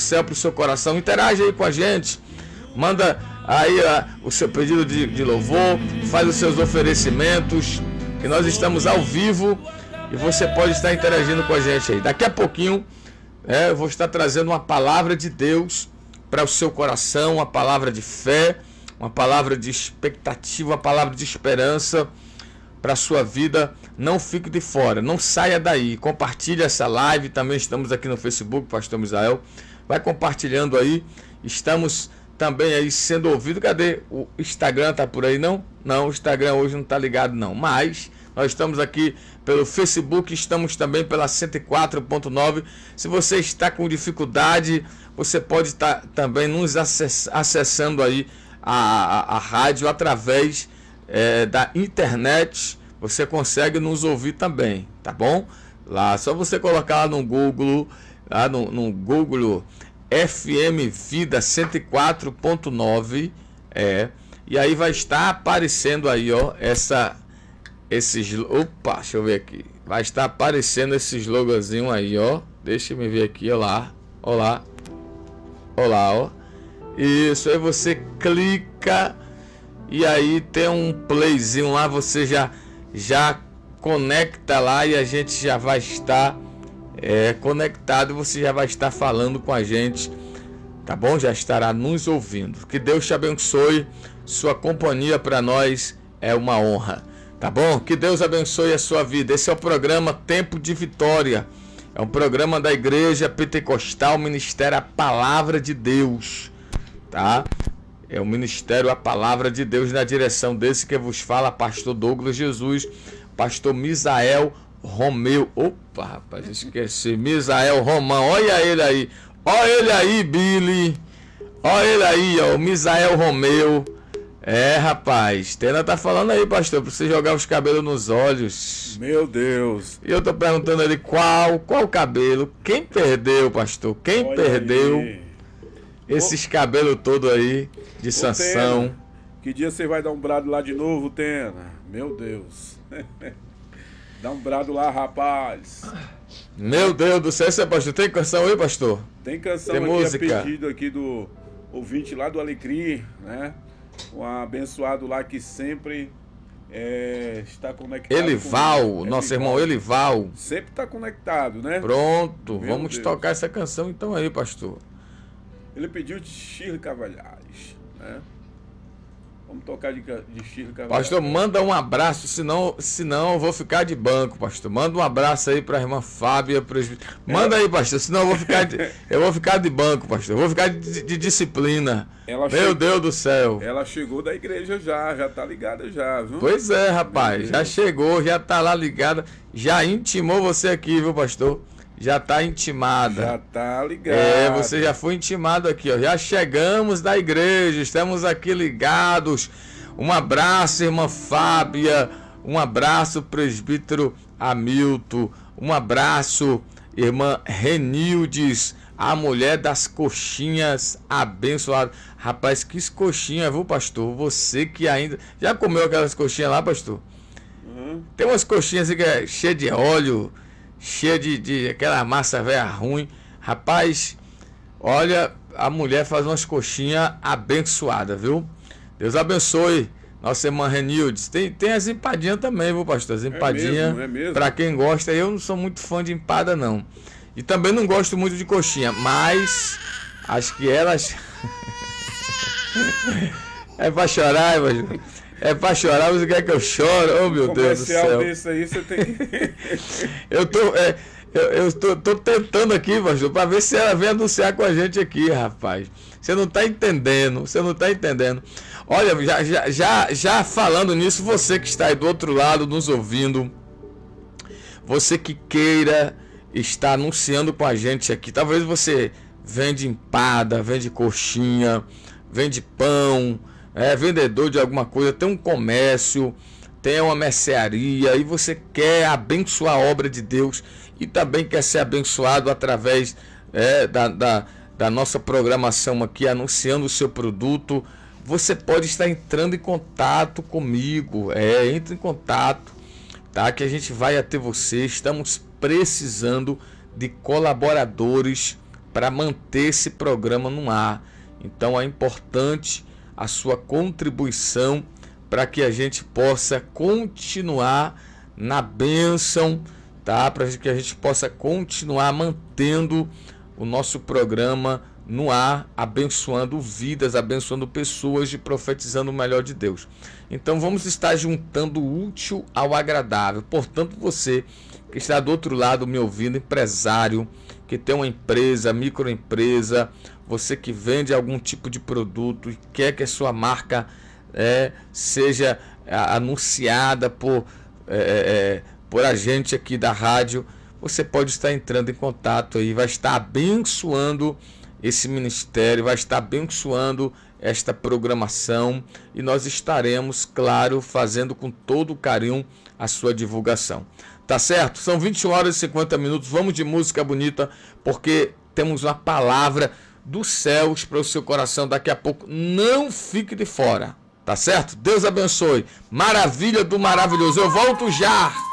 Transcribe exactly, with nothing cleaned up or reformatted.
céu para o seu coração. Interage aí com a gente, manda aí a, o seu pedido de, de louvor, faz os seus oferecimentos, que nós estamos ao vivo e você pode estar interagindo com a gente aí. Daqui a pouquinho é, eu vou estar trazendo uma palavra de Deus para o seu coração, uma palavra de fé, uma palavra de expectativa, uma palavra de esperança para a sua vida. Não fique de fora, não saia daí, compartilhe essa live. Também estamos aqui no Facebook, Pastor Misael, vai compartilhando aí. Estamos também aí sendo ouvido. Cadê? O Instagram tá por aí, não? Não, o Instagram hoje não tá ligado não, mas nós estamos aqui pelo Facebook, estamos também pela cento e quatro ponto nove. Se você está com dificuldade, você pode estar também nos acess acessando aí a, a, a rádio através é, da internet. Você consegue nos ouvir também, tá bom? Lá, só você colocar lá no Google, lá no, no Google F M Vida cento e quatro ponto nove, é, e aí vai estar aparecendo aí, ó, essa, esses, opa, deixa eu ver aqui, vai estar aparecendo esse sloganzinho aí, ó, deixa eu ver aqui, ó lá, ó lá, ó lá, ó, isso, aí você clica, e aí tem um playzinho lá, você já, já conecta lá, e a gente já vai estar É, conectado, você já vai estar falando com a gente, tá bom? Já estará nos ouvindo. Que Deus te abençoe, sua companhia para nós é uma honra, tá bom? Que Deus abençoe a sua vida. Esse é o programa Tempo de Vitória, é um programa da Igreja Pentecostal Ministério A Palavra de Deus, tá? É o Ministério A Palavra de Deus, na direção desse que vos fala, Pastor Douglas Jesus, Pastor Misael Romeu, opa, rapaz, esqueci, Misael Romão, olha ele aí, olha ele aí, Billy, olha ele aí, ó, o Misael Romeu, é, rapaz, Tena tá falando aí, pastor, pra você jogar os cabelos nos olhos, meu Deus, e eu tô perguntando ali, qual, qual cabelo, quem perdeu, pastor, quem olha perdeu aí esses Ô, cabelos todos aí, de Ô, Sansão, Tena, que dia você vai dar um brado lá de novo, Tena, meu Deus, dá um brado lá, rapaz. Meu Deus do céu, é, pastor. Tem canção aí, pastor? Tem canção Tem aqui, música. A pedido aqui do ouvinte lá do Alecrim, né? Um abençoado lá que sempre é, está conectado. Elival, com... nosso Elival. irmão Elival. Sempre está conectado, né? Pronto, Meu vamos Deus. tocar essa canção então aí, pastor. Ele pediu de Shirley Cavalhais, né? Vamos tocar de, de Shirley Cavalhais. Pastor, manda um abraço, senão, senão eu vou ficar de banco, pastor. Manda um abraço aí para a irmã Fábia. Presb... Manda é. aí, pastor, senão eu vou ficar de, eu vou ficar de banco, pastor. Eu vou ficar de, de disciplina. Ela Meu chegou, Deus do céu. Ela chegou da igreja já, já tá ligada já, viu? Pois é, rapaz, já chegou, já tá lá ligada. Já intimou você aqui, viu, pastor? Já tá intimada. Já tá ligado. É, você já foi intimado aqui, ó. Já chegamos da igreja, estamos aqui ligados. Um abraço, irmã Fábia. Um abraço, presbítero Hamilton. Um abraço, irmã Renildes, a mulher das coxinhas abençoada. Rapaz, que coxinha, viu, pastor? Você que ainda... Já comeu aquelas coxinhas lá, pastor? Uhum. Tem umas coxinhas assim que é cheia de óleo, cheia de, de aquela massa velha ruim. Rapaz, olha, a mulher faz umas coxinhas abençoadas, viu? Deus abençoe nossa irmã Renildes. Tem, tem as empadinhas também, viu, pastor? As empadinhas, é mesmo, é pra quem gosta. Eu não sou muito fã de empada, não. E também não gosto muito de coxinha, mas acho que elas... é pra chorar, imagina. É pra chorar, você quer que eu chore? Oh, meu Deus do céu. Desse aí, você tem que... eu tô, é, eu, eu tô, tô tentando aqui, pastor, pra ver se ela vem anunciar com a gente aqui, rapaz. Você não tá entendendo, você não tá entendendo. Olha, já, já, já, já falando nisso, você que está aí do outro lado nos ouvindo, você que queira estar anunciando com a gente aqui, talvez você vende empada, vende coxinha, vende pão, é vendedor de alguma coisa, tem um comércio, tem uma mercearia e você quer abençoar a obra de Deus e também quer ser abençoado através é, da, da, da nossa programação aqui, anunciando o seu produto, você pode estar entrando em contato comigo, é, entre em contato, tá? Que a gente vai até você. Estamos precisando de colaboradores para manter esse programa no ar. Então é importante a sua contribuição para que a gente possa continuar na bênção, tá? Para que a gente possa continuar mantendo o nosso programa no ar, abençoando vidas, abençoando pessoas e profetizando o melhor de Deus. Então vamos estar juntando o útil ao agradável. Portanto, você que está do outro lado me ouvindo, empresário, que tem uma empresa, microempresa, você que vende algum tipo de produto e quer que a sua marca é, seja anunciada por, é, é, por a gente aqui da rádio, você pode estar entrando em contato aí, vai estar abençoando esse ministério, vai estar abençoando esta programação e nós estaremos, claro, fazendo com todo carinho a sua divulgação. Tá certo? São vinte e uma horas e cinquenta minutos, vamos de música bonita, porque temos uma palavra dos céus para o seu coração daqui a pouco. Não fique de fora, tá certo? Deus abençoe. Maravilha do maravilhoso. Eu volto já.